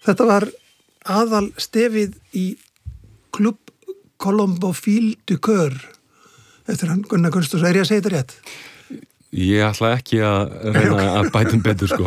Þetta var aðal stefið í Club Colombofile du Cœur eftir hann Gunnar Gunnarsson. Ég að segja þetta rétt? Ég ætla ekki að reyna að bæta betur, sko.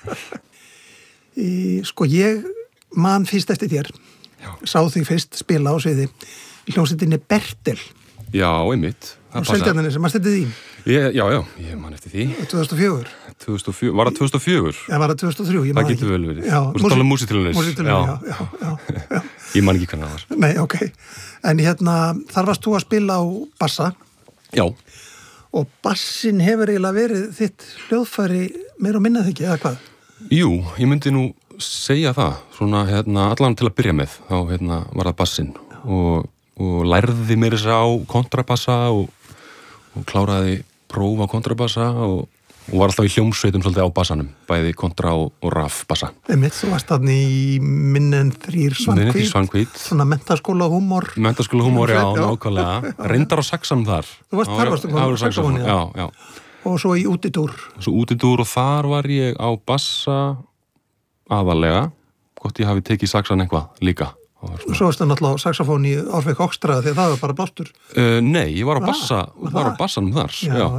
Sko, ég man fyrst eftir þér. Já. Sá því fyrst spila á sviði í hljómsveitinni Bertel. Já, einmitt. Á Seltjarnarnesi, sem manstu eftir því? Já, ég man eftir því. 2004. 2004, var það 2004? Já, var það 2003, ég man ekki. Það getur vel verið. Þú veist tala um músitilunir. Já. Ég man ekki hvernig það var. Nei, ok. En þar varst þú að spila á bassa. Já. Og bassin hefur eiginlega verið þitt hljóðfæri meira og minna þig, eða hvað? Jú, ég myndi nú segja það. Svona, allan til að byrja með. Þá, var það bassin. Og lærði mér þess á kontrabassa og kláraði próf á kontrabassa og var alltaf í hljómsveitum svolítið á bassanum, bæði kontra og raf bassa. Einmitt, þú varst þarna í Minni en þrír Svankvít, svona mentaskóla húmor. Mentaskóla húmor, já, nákvæmlega. Reyndar á saxanum þar. Þú varst á saxafóni, já. Og svo í útidúr. Og þar var ég á bassa aðalega, gott ég hafi tekið saxan eitthvað líka. Og svo varst það náttúrulega saxofón í Árveig Hokkstraða því að það var bara blástur. Nei, ég var á bassanum þar.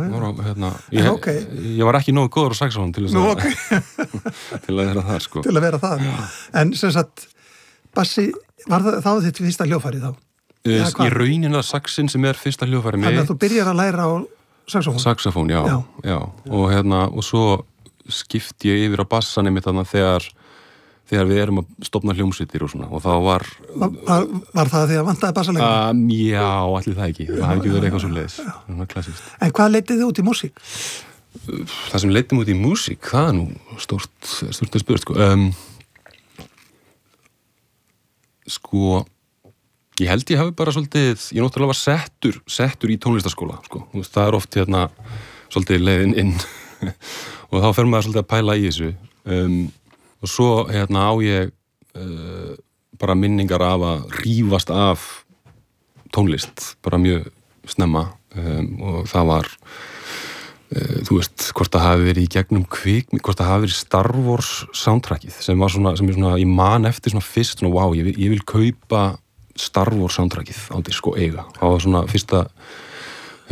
Ég var ekki nógu góður á saxofón til til að vera þar, sko. Til að vera þar. En sem sagt, bassi, var það þitt fyrsta hljóðfæri þá? Í rauninni saxin sem er fyrsta hljóðfæri mitt. Þannig að þú byrjar að læra á saxofón? Saxofón, já. Og svo skipti ég yfir á bassanum mitt þannig þegar við erum að stofna hljómsveitir og svona, og þá var það því að vantaði bassalega? Já, allir það ekki. Það hefði ekki verið eitthvað svo leiðis. Svona klassískt. En hvað leitið þið út í músík? Það sem leitið út í músík, það nú stórt að spyrja, sko, ég held ég hafi bara svolítið, ég náttúrulega var settur í tónlistarskóla, sko. Það oft svolítið leiðin inn og þá fer maður svolítið að pæla í þessu. Og svo á ég bara minningar af að rífast af tónlist, bara mjög snemma, og það var, þú veist, hvort það hafi verið í gegnum hvort það hafi verið Star Wars soundtrackið, sem ég man eftir svona fyrst, svona, wow, ég vil kaupa Star Wars soundtrackið á disk og eiga. Það var svona fyrsta